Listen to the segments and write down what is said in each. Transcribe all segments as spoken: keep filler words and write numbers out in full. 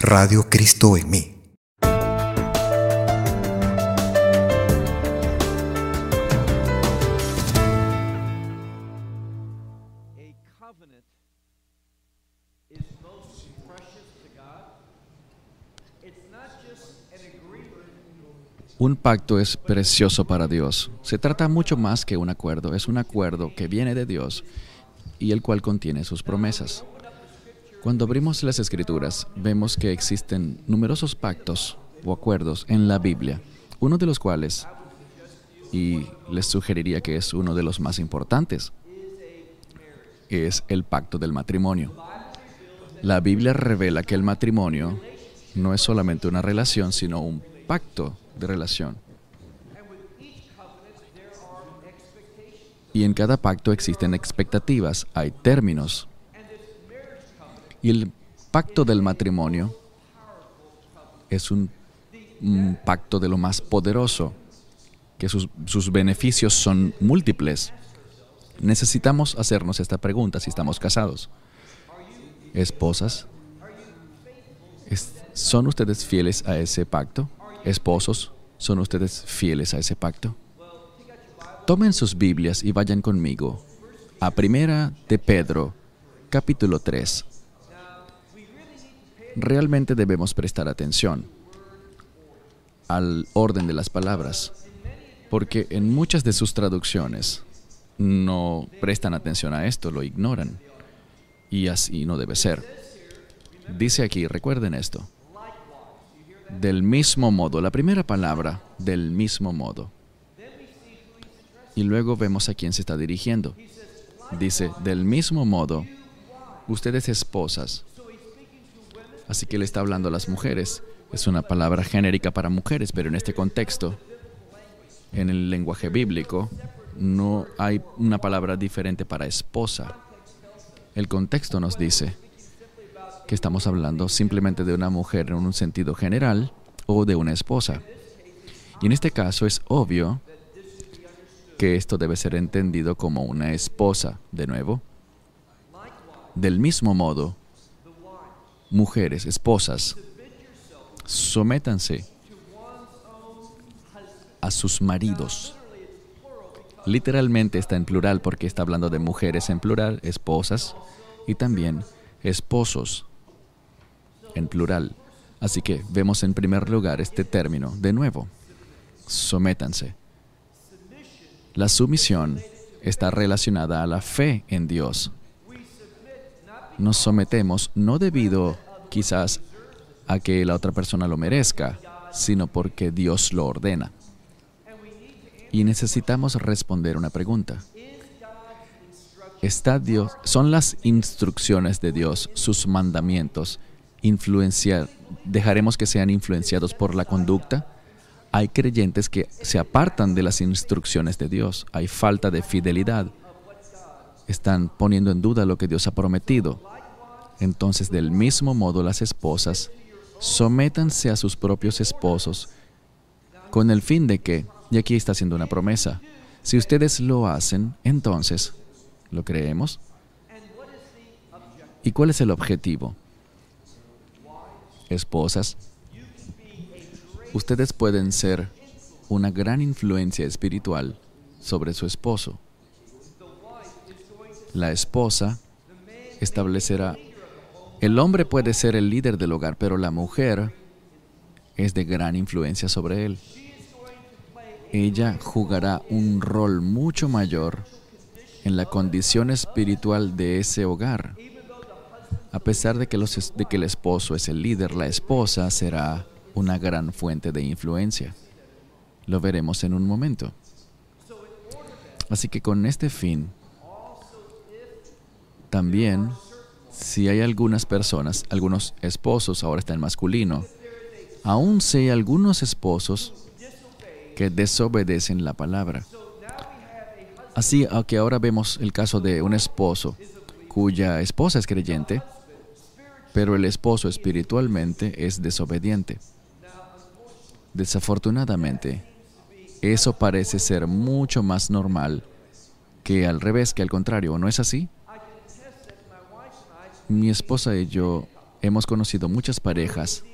Radio Cristo en mí. Un pacto es precioso para Dios. Se trata mucho más que un acuerdo. Es un acuerdo que viene de Dios y el cual contiene sus promesas. Cuando abrimos las Escrituras, vemos que existen numerosos pactos o acuerdos en la Biblia, uno de los cuales, y les sugeriría que es uno de los más importantes, es el pacto del matrimonio. La Biblia revela que el matrimonio no es solamente una relación, sino un pacto de relación. Y en cada pacto existen expectativas, hay términos. Y el pacto del matrimonio es un, un pacto de lo más poderoso, que sus, sus beneficios son múltiples. Necesitamos hacernos esta pregunta si estamos casados. Esposas, ¿son ustedes fieles a ese pacto? Esposos, ¿son ustedes fieles a ese pacto? Tomen sus Biblias y vayan conmigo a Primera de Pedro, capítulo tres. Realmente debemos prestar atención al orden de las palabras, porque en muchas de sus traducciones no prestan atención a esto, lo ignoran, y así no debe ser. Dice aquí, recuerden esto, del mismo modo, la primera palabra, del mismo modo. Y luego vemos a quién se está dirigiendo. Dice, del mismo modo, ustedes esposas. Así que le está hablando a las mujeres. Es una palabra genérica para mujeres, pero en este contexto, en el lenguaje bíblico, no hay una palabra diferente para esposa. El contexto nos dice que estamos hablando simplemente de una mujer en un sentido general o de una esposa. Y en este caso es obvio que esto debe ser entendido como una esposa. De nuevo, del mismo modo, mujeres, esposas, sométanse a sus maridos. Literalmente está en plural porque está hablando de mujeres en plural, esposas, y también esposos en plural. Así que vemos en primer lugar este término, de nuevo, sométanse. La sumisión está relacionada a la fe en Dios. Nos sometemos no debido quizás a que la otra persona lo merezca, sino porque Dios lo ordena. Y necesitamos responder una pregunta. ¿Está Dios, ¿Son las instrucciones de Dios, sus mandamientos, influenciar, dejaremos que sean influenciados por la conducta? Hay creyentes que se apartan de las instrucciones de Dios. Hay falta de fidelidad. Están poniendo en duda lo que Dios ha prometido. Entonces, del mismo modo, las esposas, sométanse a sus propios esposos con el fin de que, y aquí está haciendo una promesa, si ustedes lo hacen, entonces, ¿lo creemos? ¿Y cuál es el objetivo? Esposas, ustedes pueden ser una gran influencia espiritual sobre su esposo. La esposa establecerá, el hombre puede ser el líder del hogar, pero la mujer es de gran influencia sobre él. Ella jugará un rol mucho mayor en la condición espiritual de ese hogar. A pesar de que, los, de que el esposo es el líder, la esposa será una gran fuente de influencia. Lo veremos en un momento. Así que con este fin, también, si hay algunas personas, algunos esposos, ahora está en masculino, aún si hay algunos esposos que desobedecen la palabra. Así que ahora vemos el caso de un esposo cuya esposa es creyente, pero el esposo espiritualmente es desobediente. Desafortunadamente, eso parece ser mucho más normal que al revés, que al contrario. ¿No es así? Mi esposa y yo hemos conocido muchas parejas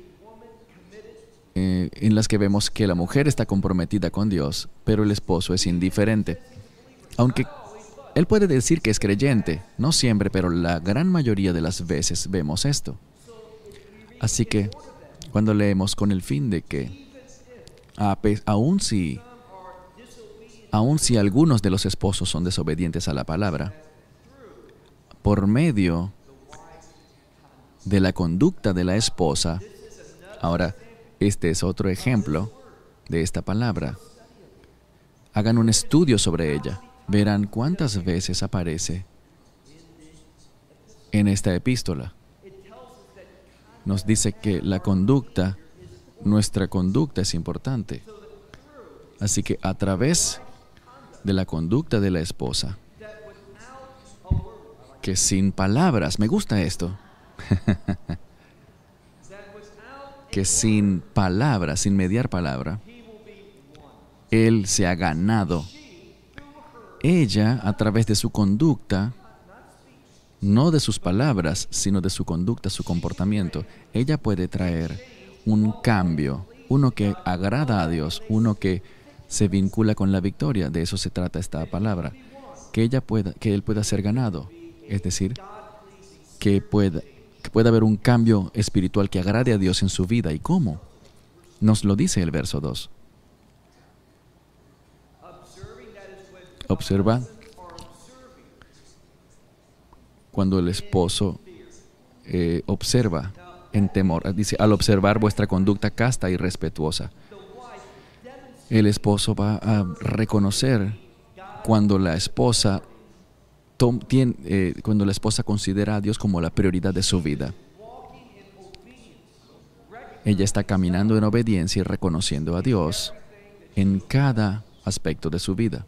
eh, en las que vemos que la mujer está comprometida con Dios, pero el esposo es indiferente. Aunque él puede decir que es creyente, no siempre, pero la gran mayoría de las veces vemos esto. Así que cuando leemos con el fin de que, aun si, aun si algunos de los esposos son desobedientes a la palabra, por medio de la conducta de la esposa, ahora, este es otro ejemplo de esta palabra. Hagan un estudio sobre ella. Verán cuántas veces aparece en esta epístola. Nos dice que la conducta, nuestra conducta es importante. Así que a través de la conducta de la esposa, que sin palabras, me gusta esto, que sin palabras, sin mediar palabra, él se ha ganado. Ella, a través de su conducta, no de sus palabras, sino de su conducta, su comportamiento, ella puede traer un cambio, uno que agrada a Dios, uno que se vincula con la victoria. De eso se trata esta palabra. Que ella pueda, que él pueda ser ganado. Es decir, que pueda, que pueda haber un cambio espiritual que agrade a Dios en su vida. ¿Y cómo? Nos lo dice el verso dos. Observa cuando el esposo eh, observa en temor. Dice, al observar vuestra conducta casta y respetuosa. El esposo va a reconocer cuando la esposa tom, tiene, eh, cuando la esposa considera a Dios como la prioridad de su vida. Ella está caminando en obediencia y reconociendo a Dios en cada aspecto de su vida.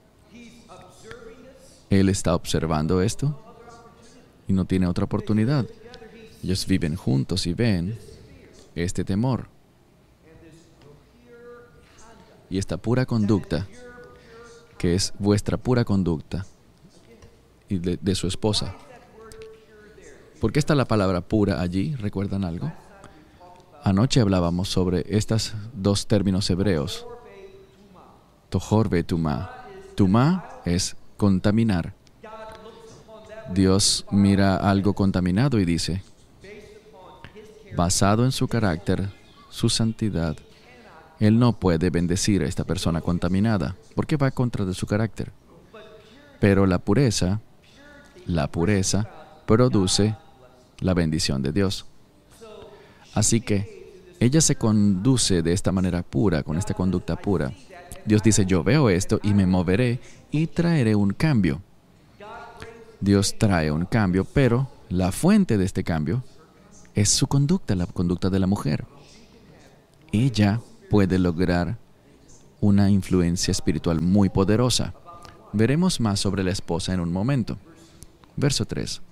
Él está observando esto y no tiene otra oportunidad. Ellos viven juntos y ven este temor y esta pura conducta, que es vuestra pura conducta y de, de su esposa. ¿Por qué está la palabra pura allí? ¿Recuerdan algo? Anoche hablábamos sobre estos dos términos hebreos. Tohor ve tumá. Tumá es contaminar. Dios mira algo contaminado y dice, basado en su carácter, su santidad, Él no puede bendecir a esta persona contaminada, porque va contra de su carácter. Pero la pureza, la pureza produce la bendición de Dios. Así que ella se conduce de esta manera pura, con esta conducta pura. Dios dice, yo veo esto y me moveré y traeré un cambio. Dios trae un cambio, pero la fuente de este cambio es su conducta, la conducta de la mujer. Ella puede lograr una influencia espiritual muy poderosa. Veremos más sobre la esposa en un momento. Verso tres.